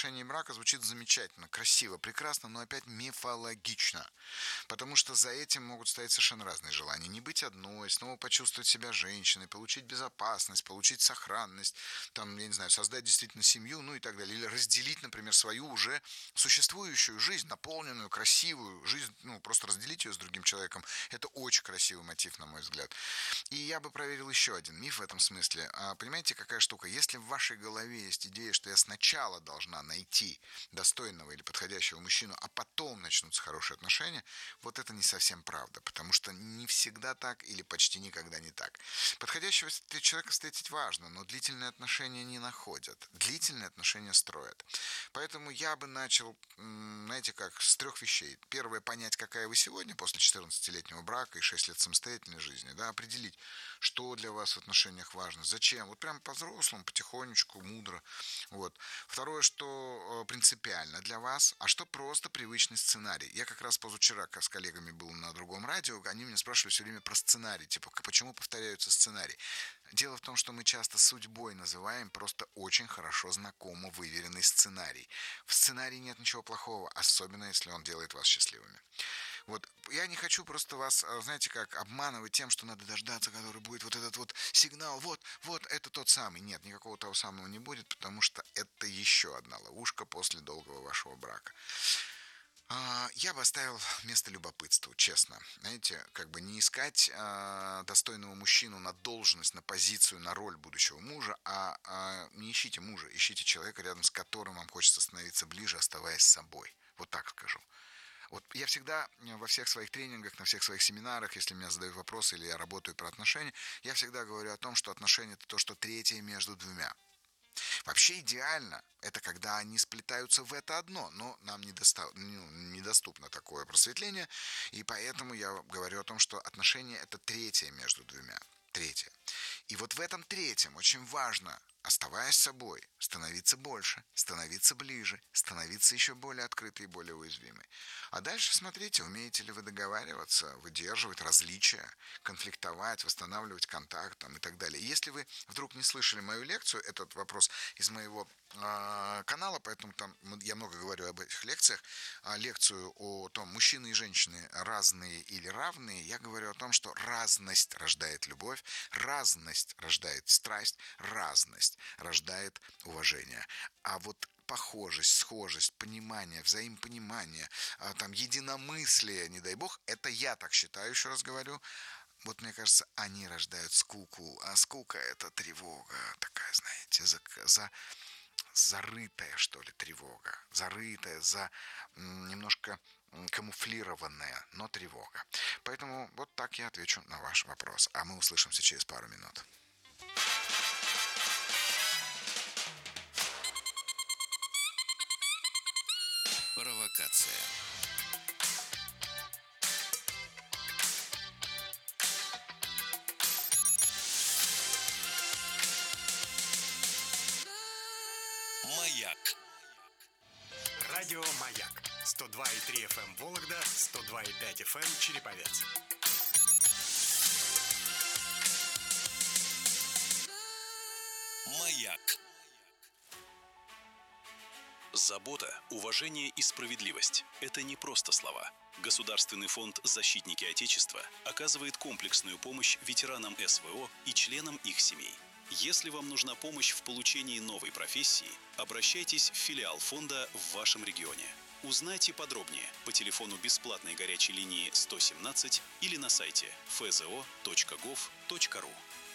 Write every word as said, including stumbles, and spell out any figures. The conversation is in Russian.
отношений и брака звучит замечательно, красиво, прекрасно, но опять мифологично. Потому что за этим могут стоять совершенно разные желания. Не быть одной, снова почувствовать себя женщиной, получить безопасность, получить сохранность, там, я не знаю, создать действительно семью, ну и так далее. Или разделить, например, свою уже существующую жизнь, наполненную, красивую жизнь, ну, просто разделить ее с другим человеком. Это очень красивый мотив, на мой взгляд. И я бы проверил еще один миф в этом смысле. А, понимаете, какая штука? Если в вашей голове есть идея, что я сначала должна найти достойного или подходящего мужчину, а потом начнутся хорошие отношения, вот это не совсем правда, потому что не всегда так или почти никогда не так. Подходящего человека встретить важно, но длительные отношения не находят. Длительные отношения строят. Поэтому я бы начал, знаете как, с трех вещей. Первое, понять, какая вы сегодня после четырнадцатилетнего брака и шесть лет самостоятельной жизни, да, определить, что для вас в отношениях важно, зачем, вот прям по-взрослому, потихонечку, мудро. Вот. Второе, что принципиально для вас, а что просто привычный сценарий. Я как раз позавчера с коллегами был на другом радио, они меня спрашивали все время про сценарий, типа, почему повторяются сценарии. Дело в том, что мы часто судьбой называем просто очень хорошо знакомо выверенный сценарий. В сценарии нет ничего плохого, особенно если он делает вас счастливыми. Вот, я не хочу просто вас, знаете как, обманывать тем, что надо дождаться, который будет вот этот вот сигнал, вот, вот, это тот самый. Нет, никакого того самого не будет, потому что это еще одна ловушка после долгого вашего брака. Я бы оставил место любопытству, честно. Знаете, как бы не искать э, достойного мужчину на должность, на позицию, на роль будущего мужа, а э, не ищите мужа, ищите человека, рядом с которым вам хочется становиться ближе, оставаясь собой. Вот так скажу. Вот я всегда во всех своих тренингах, на всех своих семинарах, если меня задают вопросы или я работаю про отношения, я всегда говорю о том, что отношения – это то, что третье между двумя. Вообще идеально это когда они сплетаются в это одно, но нам недоста... ну, недоступно такое просветление, и поэтому я говорю о том, что отношения это третье между двумя. Третье. И вот в этом третьем очень важно, оставаясь собой, становиться больше, становиться ближе, становиться еще более открытой и более уязвимой. А дальше смотрите, умеете ли вы договариваться, выдерживать различия, конфликтовать, восстанавливать контакт там, и так далее. И если вы вдруг не слышали мою лекцию, этот вопрос из моего э, канала, поэтому там я много говорю об этих лекциях, э, лекцию о том, мужчины и женщины разные или равные, я говорю о том, что разность рождает любовь, разность рождает страсть, разность рождает уважение. А вот похожесть, схожесть, понимание, взаимопонимание, там, единомыслие, не дай бог, это я так считаю, еще раз говорю, вот мне кажется, они рождают скуку, а скука это тревога, такая, знаете, за, за, зарытая, что ли, тревога, зарытая, за немножко камуфлированная, но тревога. Поэтому вот так я отвечу на ваш вопрос, а мы услышимся через пару минут. Провокация. Маяк. Радио Маяк. сто два и три эф эм Вологда, сто два и пять эф эм Череповец. Маяк. Забота, уважение и справедливость – это не просто слова. Государственный фонд «Защитники Отечества» оказывает комплексную помощь ветеранам эс вэ о и членам их семей. Если вам нужна помощь в получении новой профессии, обращайтесь в филиал фонда в вашем регионе. Узнайте подробнее по телефону бесплатной горячей линии сто семнадцать или на сайте эф зэ о точка гов точка ру.